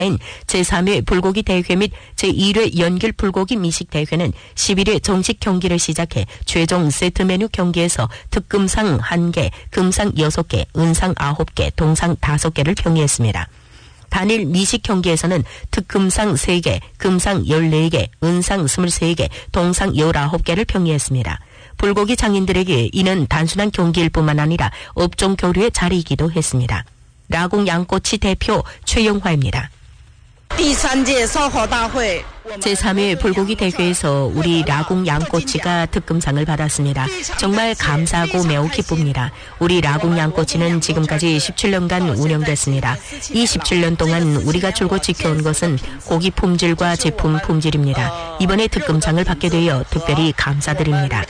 제3회 불고기 대회 및 제1회 연길 불고기 미식 대회는 11회 정식 경기를 시작해 최종 세트 메뉴 경기에서 특금상 1개, 금상 6개, 은상 9개, 동상 5개를 평이했습니다. 단일 미식 경기에서는 특금상 3개, 금상 14개, 은상 23개, 동상 19개를 평이했습니다. 불고기 장인들에게 이는 단순한 경기일 뿐만 아니라 업종 교류의 자리이기도 했습니다. 라공 양꼬치 대표 최영화입니다. 제3회 불고기 대회에서 우리 라공 양꼬치가 특금상을 받았습니다. 정말 감사하고 매우 기쁩니다. 우리 라공 양꼬치는 지금까지 17년간 운영됐습니다. 이 17년 동안 우리가 줄곧 지켜온 것은 고기 품질과 제품 품질입니다. 이번에 특금상을 받게 되어 특별히 감사드립니다.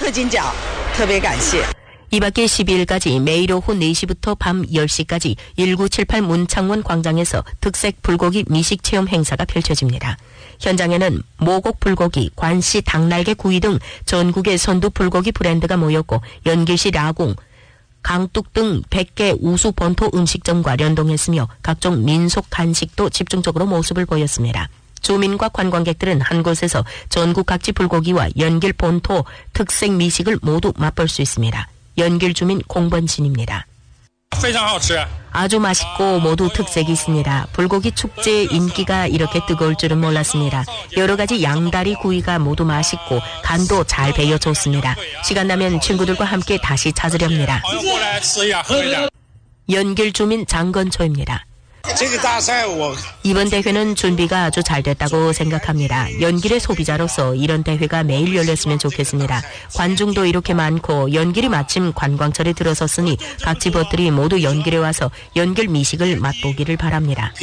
이 밖에 12일까지 매일 오후 4시부터 밤 10시까지 1978 문창원 광장에서 특색 불고기 미식 체험 행사가 펼쳐집니다. 현장에는 모곡 불고기, 관시 닭날개 구이 등 전국의 선두 불고기 브랜드가 모였고 연길시 라공, 강뚝 등 100개 우수 본토 음식점과 연동했으며 각종 민속 간식도 집중적으로 모습을 보였습니다. 주민과 관광객들은 한 곳에서 전국 각지 불고기와 연길 본토 특색 미식을 모두 맛볼 수 있습니다. 연길 주민 공번진입니다. 아주 맛있고 모두 특색이 있습니다. 불고기 축제의 인기가 이렇게 뜨거울 줄은 몰랐습니다. 여러 가지 양다리 구이가 모두 맛있고 간도 잘 배어 좋습니다. 시간 나면 친구들과 함께 다시 찾으렵니다. 연길 주민 장건초입니다. 이번 대회는 준비가 아주 잘 됐다고 생각합니다. 연길의 소비자로서 이런 대회가 매일 열렸으면 좋겠습니다. 관중도 이렇게 많고 연길이 마침 관광철에 들어섰으니 각 집업들이 모두 연길에 와서 연길 미식을 맛보기를 바랍니다.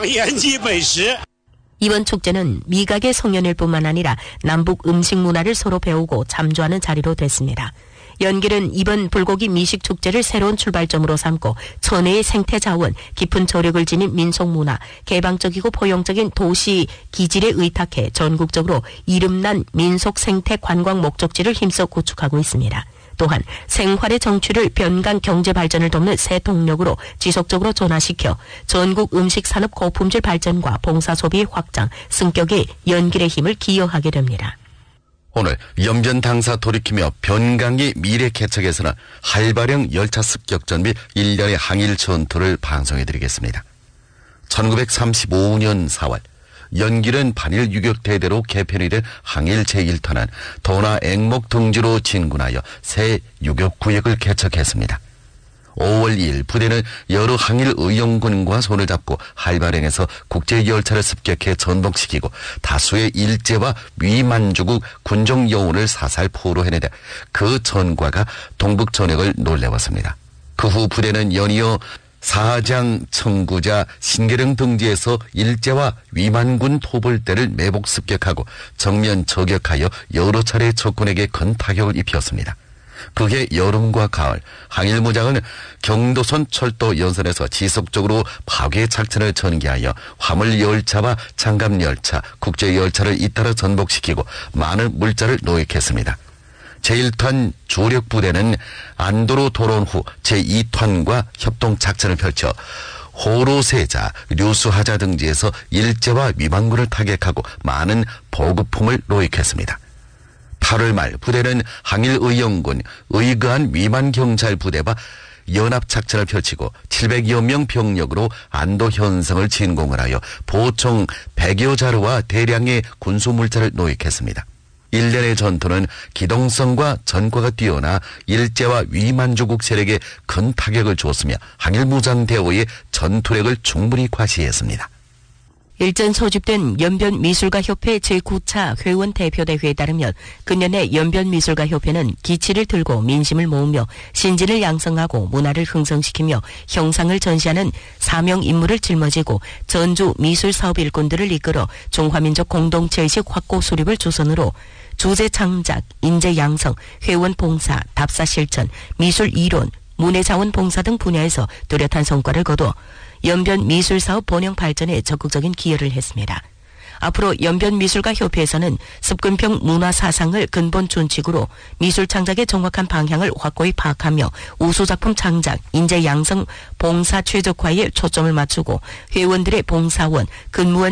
이번 축제는 미각의 성연일 뿐만 아니라 남북 음식 문화를 서로 배우고 참조하는 자리로 됐습니다. 연길은 이번 불고기 미식 축제를 새로운 출발점으로 삼고 천혜의 생태 자원, 깊은 저력을 지닌 민속 문화, 개방적이고 포용적인 도시 기질에 의탁해 전국적으로 이름난 민속 생태 관광 목적지를 힘써 구축하고 있습니다. 또한 생활의 정취를 변강 경제 발전을 돕는 새 동력으로 지속적으로 전환시켜 전국 음식 산업 고품질 발전과 봉사 소비의 확장, 승격에 연길의 힘을 기여하게 됩니다. 오늘 연변 당사 돌이키며 변강의 미래 개척에서는 활발형 열차 습격전 및 1년의 항일 전투를 방송해드리겠습니다. 1935년 4월 연길은 반일 유격대대로 개편이 된 항일 제1터는 도나 앵목 등지로 진군하여 새 유격구역을 개척했습니다. 5월 2일 부대는 여러 항일 의용군과 손을 잡고 활발행에서 국제열차를 습격해 전복시키고 다수의 일제와 위만주국 군종 요원을 사살 포로해내다 그 전과가 동북 전역을 놀래웠습니다. 그 후 부대는 연이어 사장, 청구자, 신계령 등지에서 일제와 위만군 토벌대를 매복 습격하고 정면 저격하여 여러 차례 적군에게 큰 타격을 입혔습니다. 그해 여름과 가을 항일무장은 경도선 철도 연선에서 지속적으로 파괴 작전을 전개하여 화물열차와 장갑열차, 국제열차를 잇따라 전복시키고 많은 물자를 노획했습니다. 제1턴 주력 부대는 안도로 돌아온 후 제2턴과 협동작전을 펼쳐 호로세자, 류수하자 등지에서 일제와 위만군을 타격하고 많은 보급품을 노획했습니다. 8월 말 부대는 항일의용군, 의거한 위만경찰 부대와 연합작전을 펼치고 700여 명 병력으로 안도 현성을 진공을 하여 보총 100여 자루와 대량의 군수물자를 노획했습니다. 1년의 전투는 기동성과 전과가 뛰어나 일제와 위만주국 세력에 큰 타격을 주었으며 항일무장대오의 전투력을 충분히 과시했습니다. 일전 소집된 연변미술가협회 제9차 회원 대표대회에 따르면 금년에 연변미술가협회는 기치를 들고 민심을 모으며 신진을 양성하고 문화를 흥성시키며 형상을 전시하는 사명 임무를 짊어지고 전주 미술사업 일꾼들을 이끌어 중화민족 공동체의식 확고 수립을 주선으로 주제 창작, 인재 양성, 회원 봉사, 답사 실천, 미술 이론, 문예자원 봉사 등 분야에서 뚜렷한 성과를 거둬 연변 미술사업 번영 발전에 적극적인 기여를 했습니다. 앞으로 연변미술가협회에서는 습근평 문화사상을 근본 준칙으로 미술 창작의 정확한 방향을 확고히 파악하며 우수작품 창작, 인재 양성, 봉사 최적화에 초점을 맞추고 회원들의 봉사원, 근무원